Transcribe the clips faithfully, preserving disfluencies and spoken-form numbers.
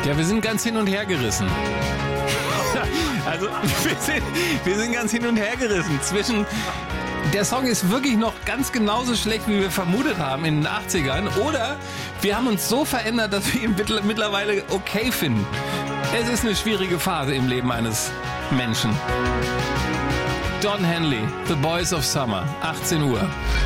Ja, wir sind ganz hin und her gerissen. Also, wir sind, wir sind ganz hin und her gerissen zwischen... Der Song ist wirklich noch ganz genauso schlecht, wie wir vermutet haben in den achtzigern. Oder wir haben uns so verändert, dass wir ihn mittlerweile okay finden. Es ist eine schwierige Phase im Leben eines Menschen. Don Henley, The Boys of Summer, achtzehn Uhr.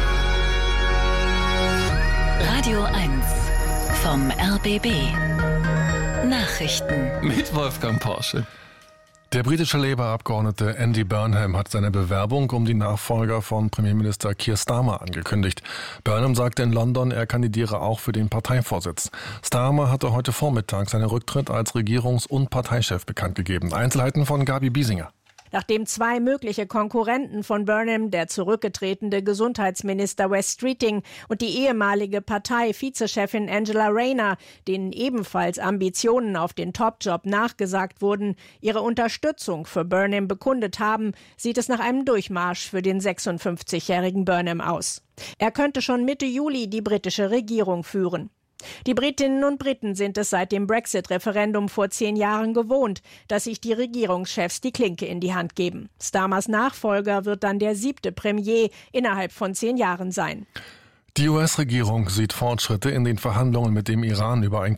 Radio eins vom R B B. Nachrichten Mit Wolfgang Porsche. Der britische Labour-Abgeordnete Andy Burnham hat seine Bewerbung um die Nachfolger von Premierminister Keir Starmer angekündigt. Burnham sagte in London, er kandidiere auch für den Parteivorsitz. Starmer hatte heute Vormittag seinen Rücktritt als Regierungs- und Parteichef bekannt gegeben. Einzelheiten von Gabi Biesinger. Nachdem zwei mögliche Konkurrenten von Burnham, der zurückgetretene Gesundheitsminister Wes Streeting und die ehemalige Partei-Vizechefin Angela Rayner, denen ebenfalls Ambitionen auf den Top-Job nachgesagt wurden, ihre Unterstützung für Burnham bekundet haben, sieht es nach einem Durchmarsch für den sechsundfünfzigjährigen Burnham aus. Er könnte schon Mitte Juli die britische Regierung führen. Die Britinnen und Briten sind es seit dem Brexit-Referendum vor zehn Jahren gewohnt, dass sich die Regierungschefs die Klinke in die Hand geben. Starmers Nachfolger wird dann der siebte Premier innerhalb von zehn Jahren sein. Die U S-Regierung sieht Fortschritte in den Verhandlungen mit dem Iran über ein